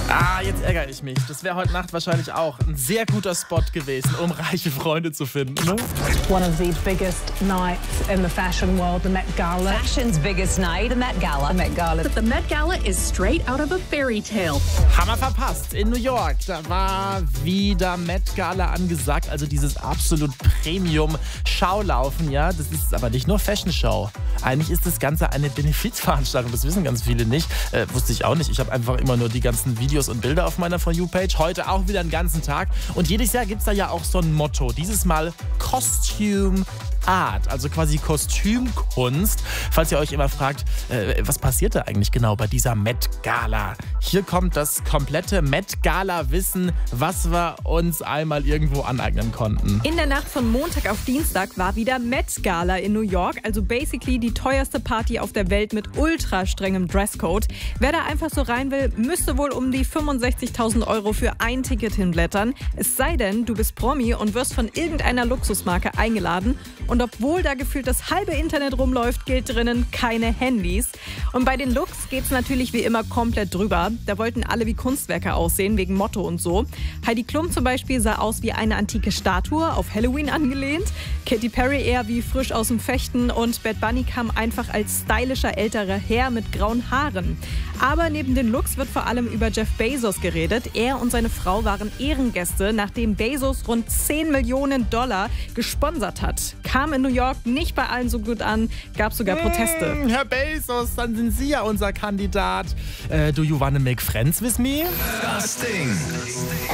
Jetzt ärgere ich mich. Das wäre heute Nacht wahrscheinlich auch ein sehr guter Spot gewesen, um reiche Freunde zu finden. Ne? One of the biggest nights in the fashion world, the Met Gala. Fashion's biggest night, the Met Gala. The Met Gala. But the Met Gala is straight out of a fairy tale. Hammer verpasst. In New York, da war wieder Met Gala angesagt, also dieses absolut Premium-Schaulaufen, ja. Das ist aber nicht nur Fashion-Show. Eigentlich ist das Ganze eine Benefizveranstaltung, das wissen ganz viele nicht. Wusste ich auch nicht. Ich habe einfach immer nur die ganzen Videos und Bilder auf meiner For You-Page. Heute auch wieder einen ganzen Tag. Und jedes Jahr gibt es da ja auch so ein Motto. Dieses Mal Costume Art, also quasi Kostümkunst. Falls ihr euch immer fragt, was passiert da eigentlich genau bei dieser Met Gala? Hier kommt das komplette Met Gala-Wissen, was wir uns einmal irgendwo aneignen konnten. In der Nacht von Montag auf Dienstag war wieder Met Gala in New York, also basically die teuerste Party auf der Welt mit ultra strengem Dresscode. Wer da einfach so rein will, müsste wohl um die 65.000 € für ein Ticket hinblättern. Es sei denn, du bist Promi und wirst von irgendeiner Luxusmarke eingeladen. Und obwohl da gefühlt das halbe Internet rumläuft, gilt drinnen keine Handys. Und bei den Looks geht's natürlich wie immer komplett drüber. Da wollten alle wie Kunstwerke aussehen, wegen Motto und so. Heidi Klum zum Beispiel sah aus wie eine antike Statue, auf Halloween angelehnt. Katy Perry eher wie frisch aus dem Fechten und Bad Bunny kam einfach als stylischer älterer Herr mit grauen Haaren. Aber neben den Looks wird vor allem über Jeff Bezos geredet. Er und seine Frau waren Ehrengäste, nachdem Bezos rund $10 Millionen gesponsert hat. Kam in New York nicht bei allen so gut an, gab sogar Proteste. Herr Bezos, dann sind Sie ja unser Kandidat. Do you wanna make friends with me? Das Ding.